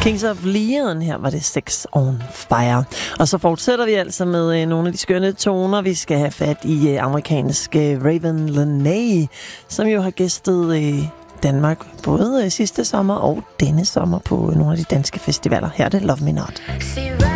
Kings of Leon, her var det Sex on Fire. Og så fortsætter vi altså med nogle af de skønne toner. Vi skal have fat i amerikanske Raven Lenae, som jo har gæstet Danmark både sidste sommer og denne sommer på nogle af de danske festivaler. Her er det Love Me Not.